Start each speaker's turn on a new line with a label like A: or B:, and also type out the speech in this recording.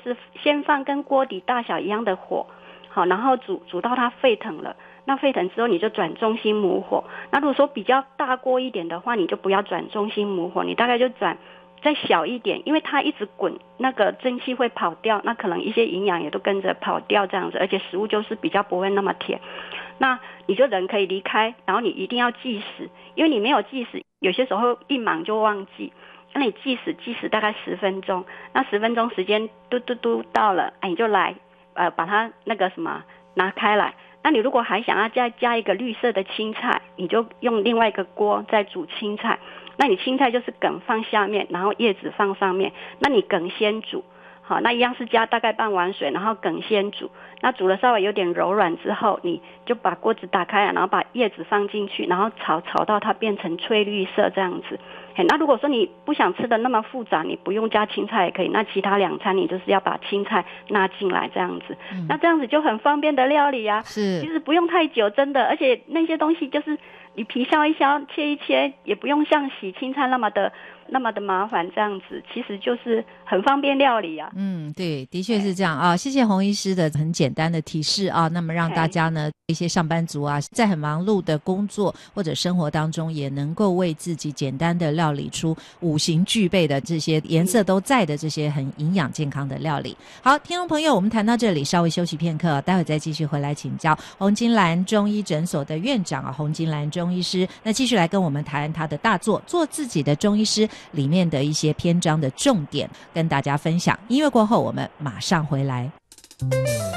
A: 是先放跟锅底大小一样的火，好，然后煮到它沸腾了。那沸腾之后你就转中心母火。那如果说比较大锅一点的话，你就不要转中心母火，你大概就转再小一点，因为它一直滚，那个蒸汽会跑掉，那可能一些营养也都跟着跑掉这样子，而且食物就是比较不会那么甜。那你就人可以离开，然后你一定要计时，因为你没有计时，有些时候一忙就忘记。那你计时大概10分钟，那10分钟时间嘟嘟嘟到了，你就来把它那个什么拿开来。那你如果还想要再加一个绿色的青菜，你就用另外一个锅再煮青菜。那你青菜就是梗放下面，然后叶子放上面。那你梗先煮，好，那一样是加大概半碗水，然后梗先煮。那煮了稍微有点柔软之后，你就把锅子打开，然后把叶子放进去，然后炒到它变成翠绿色这样子。那如果说你不想吃的那么复杂，你不用加青菜也可以。那其他2餐你就是要把青菜纳进来这样子。那这样子就很方便的料理啊。
B: 是，
A: 其实不用太久，真的，而且那些东西就是你皮削一削，切一切，也不用像洗青菜那么的麻烦，这样子其实就是很方便料理啊。
B: 对，的确是这样啊。谢谢洪医师的很简单的提示啊，那么让大家呢一些上班族啊，在很忙碌的工作或者生活当中，也能够为自己简单的料理出5行具备的这些颜色都在的这些很营养健康的料理。好，听众朋友，我们谈到这里，稍微休息片刻，待会再继续回来请教洪金兰中医诊所的院长洪金兰中医师，那继续来跟我们谈他的大作《做自己的中医师》里面的一些篇章的重点，跟大家分享。音乐过后，我们马上回来。